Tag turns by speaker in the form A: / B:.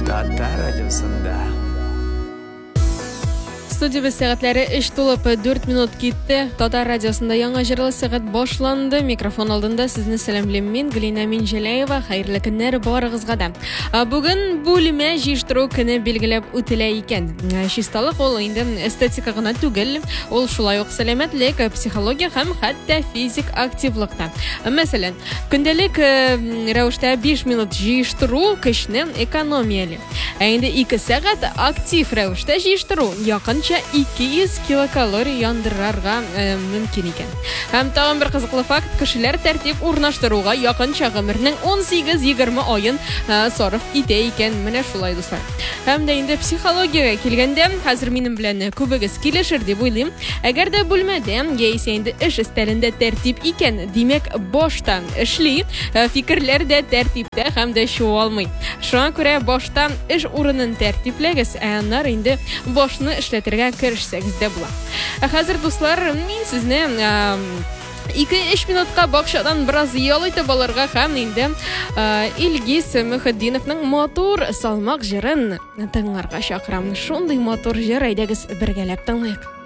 A: Татар радиосында.
B: Студия сәгатьләре 3 тулып 4 минут китте. Татар радиосында яңа җырлы сәгать башланды. Микрофон алдында сезне сәламлыйм мин, Галина Минҗәләева. Хәерле көннәр барыгызга да. Бүген бүлемә җыештыру көне билгеләп үтелә икән. Чисталык ул инде эстетика гына түгел, ул шулай ук сәламәтлек, психология һәм хәтта физик активлыкта. Мәсәлән, көндәлек рәвештә 5 минут җыештыру көчне экономияле. Инде 2 сәгать актив рәвештә җыештыру якынча 200 килокалория яндырырга мөмкин икән. Һәм тагын бер кызыклы факт, кешеләр тәртип урнаштыруга якынча гомернең 18-20 аен сарыф итә икән. Менә шулай дуслар. Һәм дә инде психологиягә килгәндә, хәзер минем белән күбегез килешер дип уйлыйм. Әгәр дә бүлмәдә яисә инде эш өстәлендә тәртип икән, димәк башта эшли, фикерләр дә тәртиптә һәм дә чуалмый. Шуңа күрә башта эш урынын тәртипләгез, аннары инде башны эшләтергә керешсәгез дә була. Хәзер дуслар, мин сезне 2-3 минутка бакчадан бераз ял итеп алырга һәм инде Илгиз Мөхәддиновның матур салмак җырын тыңларга чакырам. Шундый матур җыр, әйдәгез бергәләп тыңлыйк.